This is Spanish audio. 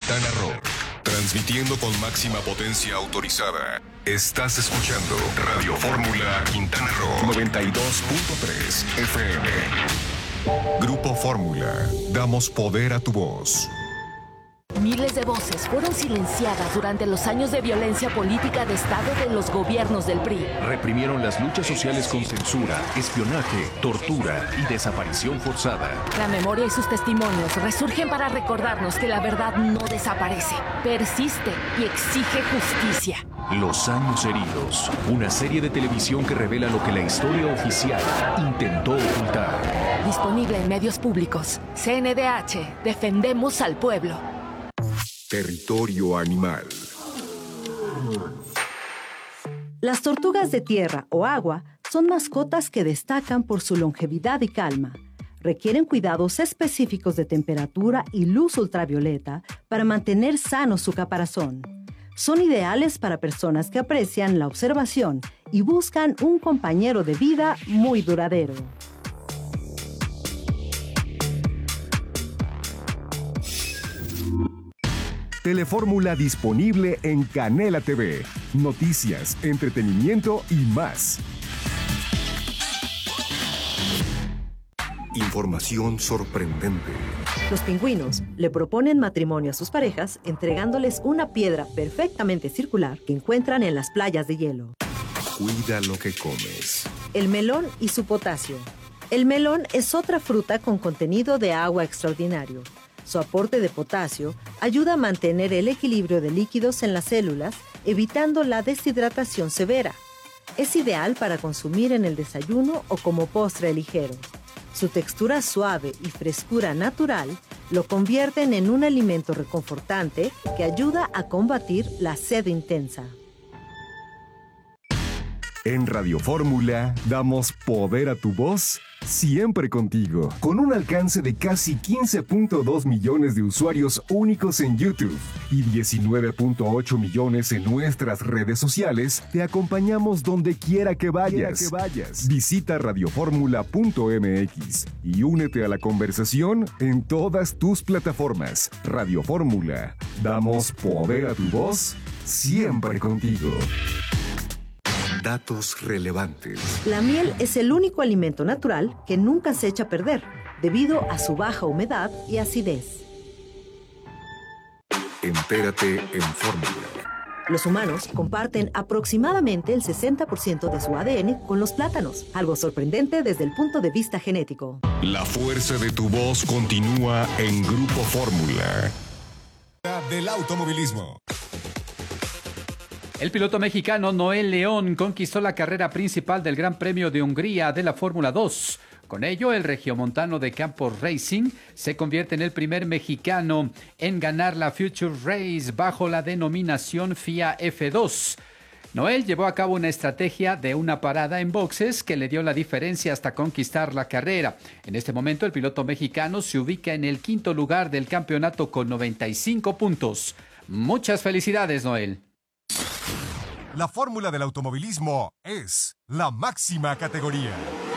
Quintana Roo. Transmitiendo con máxima potencia autorizada. Estás escuchando Radio Fórmula Quintana Roo 92.3 FM. Grupo Fórmula. Damos poder a tu voz. Miles de voces fueron silenciadas durante los años de violencia política de Estado de los gobiernos del PRI. Reprimieron las luchas sociales con censura, espionaje, tortura y desaparición forzada. La memoria y sus testimonios resurgen para recordarnos que la verdad no desaparece, persiste y exige justicia. Los años heridos, una serie de televisión que revela lo que la historia oficial intentó ocultar. Disponible en medios públicos. CNDH, defendemos al pueblo. Territorio animal. Las tortugas de tierra o agua son mascotas que destacan por su longevidad y calma. Requieren cuidados específicos de temperatura y luz ultravioleta para mantener sano su caparazón. Son ideales para personas que aprecian la observación y buscan un compañero de vida muy duradero. Telefórmula disponible en Canela TV. Noticias, entretenimiento y más. Información sorprendente. Los pingüinos le proponen matrimonio a sus parejas entregándoles una piedra perfectamente circular que encuentran en las playas de hielo. Cuida lo que comes. El melón y su potasio. El melón es otra fruta con contenido de agua extraordinario. Su aporte de potasio ayuda a mantener el equilibrio de líquidos en las células, evitando la deshidratación severa. Es ideal para consumir en el desayuno o como postre ligero. Su textura suave y frescura natural lo convierten en un alimento reconfortante que ayuda a combatir la sed intensa. En Radio Fórmula damos poder a tu voz, siempre contigo. Con un alcance de casi 15.2 millones de usuarios únicos en YouTube y 19.8 millones en nuestras redes sociales, te acompañamos donde quiera que vayas. Visita radioformula.mx y únete a la conversación en todas tus plataformas. Radio Fórmula, damos poder a tu voz, siempre contigo. Datos relevantes. La miel es el único alimento natural que nunca se echa a perder, debido a su baja humedad y acidez. Entérate en Fórmula. Los humanos comparten aproximadamente el 60% de su ADN con los plátanos, algo sorprendente desde el punto de vista genético. La fuerza de tu voz continúa en Grupo Fórmula. Del automovilismo. El piloto mexicano Noel León conquistó la carrera principal del Gran Premio de Hungría de la Fórmula 2. Con ello, el regiomontano de Campos Racing se convierte en el primer mexicano en ganar la Future Race bajo la denominación FIA F2. Noel llevó a cabo una estrategia de una parada en boxes que le dio la diferencia hasta conquistar la carrera. En este momento, el piloto mexicano se ubica en el quinto lugar del campeonato con 95 puntos. Muchas felicidades, Noel. La fórmula del automovilismo es la máxima categoría.